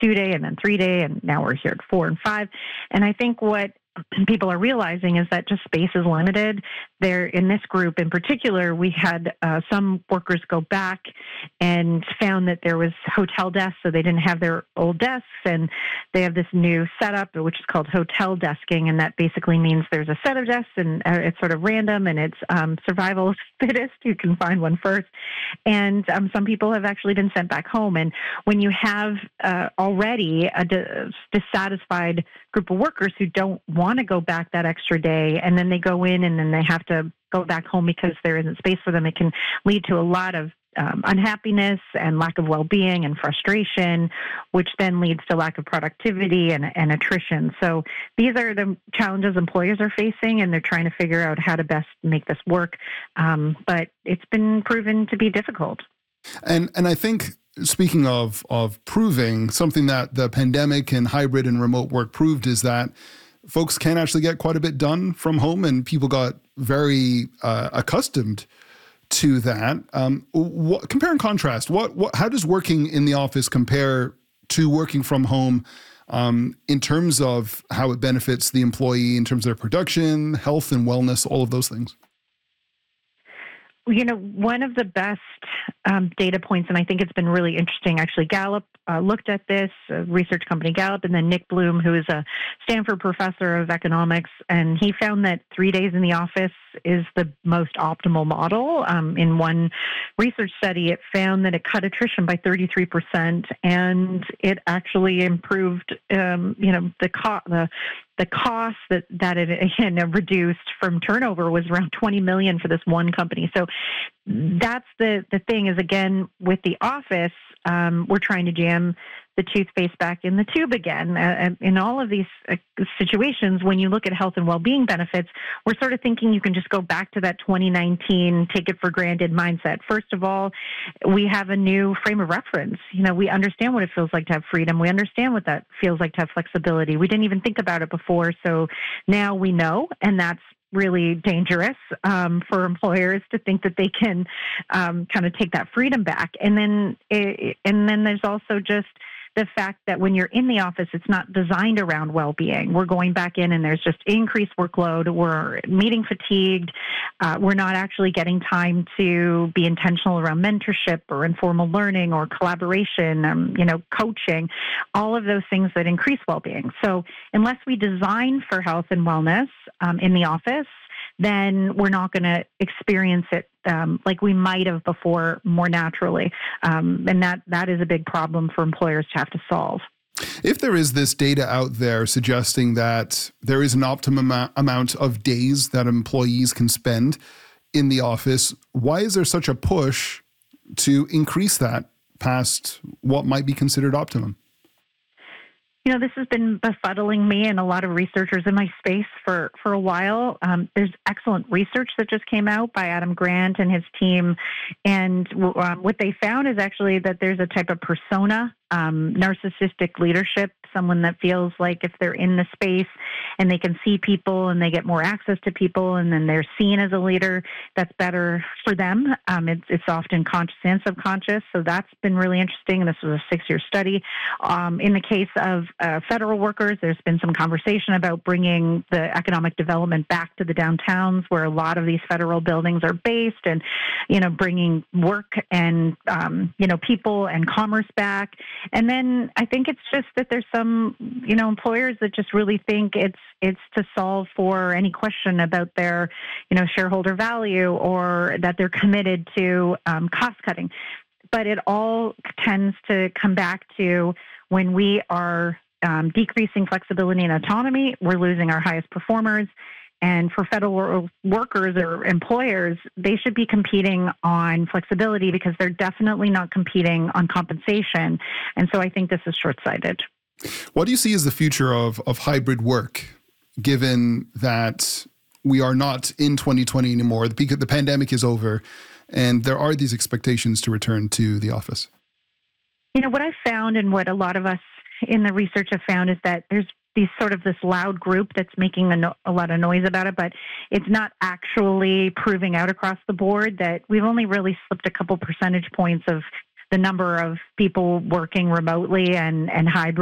2-day and then 3-day, and now we're here at 4 and 5. And I think what people are realizing is that just space is limited. There, in this group in particular, we had some workers go back and found that there was hotel desks, so they didn't have their old desks, and they have this new setup, which is called hotel desking, and that basically means there's a set of desks, and it's sort of random, and it's survival of the fittest. You can find one first. And some people have actually been sent back home. And when you have already a dissatisfied group of workers who don't want to go back that extra day, and then they go in and then they have to go back home because there isn't space for them, it can lead to a lot of unhappiness and lack of well-being and frustration, which then leads to lack of productivity and attrition. So these are the challenges employers are facing, and they're trying to figure out how to best make this work. But it's been proven to be difficult. And I think, speaking of proving, something that the pandemic and hybrid and remote work proved is that folks can actually get quite a bit done from home, and people got very accustomed to that. Compare and contrast. How does working in the office compare to working from home in terms of how it benefits the employee, in terms of their production, health and wellness, all of those things? You know, one of the best data points, and I think it's been really interesting, actually, Gallup looked at this, research company Gallup, and then Nick Bloom, who is a Stanford professor of economics, and he found that 3 days in the office is the most optimal model. In one research study, it found that it cut attrition by 33%, and it actually improved, the cost that it reduced from turnover was around $20 million for this one company. So that's the thing is, again, with the office, we're trying to jam the toothpaste back in the tube again. In all of these situations, when you look at health and well-being benefits, we're sort of thinking you can just go back to that 2019 take it for granted mindset. First of all, we have a new frame of reference. You know, we understand what it feels like to have freedom. We understand what that feels like to have flexibility. We didn't even think about it before, so now we know, and that's really dangerous for employers to think that they can kind of take that freedom back. And then there's also just the fact that when you're in the office, it's not designed around well-being. We're going back in and there's just increased workload. We're meeting fatigued. We're not actually getting time to be intentional around mentorship or informal learning or collaboration, coaching, all of those things that increase well-being. So unless we design for health and wellness in the office, then we're not going to experience it like we might have before more naturally. And that is a big problem for employers to have to solve. If there is this data out there suggesting that there is an optimum amount of days that employees can spend in the office, why is there such a push to increase that past what might be considered optimum? You know, this has been befuddling me and a lot of researchers in my space for a while. There's excellent research that just came out by Adam Grant and his team. And what they found is actually that there's a type of persona, narcissistic leadership, someone that feels like if they're in the space and they can see people and they get more access to people and then they're seen as a leader, that's better for them. It's often conscious and subconscious. So that's been really interesting. This was a 6-year study. In the case of federal workers, there's been some conversation about bringing the economic development back to the downtowns where a lot of these federal buildings are based and, bringing work and, people and commerce back. And then I think it's just that there's some, employers that just really think it's to solve for any question about their, shareholder value or that they're committed to cost cutting. But it all tends to come back to when we are decreasing flexibility and autonomy, we're losing our highest performers. And for federal workers or employers, they should be competing on flexibility because they're definitely not competing on compensation. And so I think this is short-sighted. What do you see as the future of hybrid work, given that we are not in 2020 anymore, the pandemic is over, and there are these expectations to return to the office? What I've found and what a lot of us in the research have found is that there's this loud group that's making a lot of noise about it, but it's not actually proving out across the board that we've only really slipped a couple percentage points of the number of people working remotely and hybrid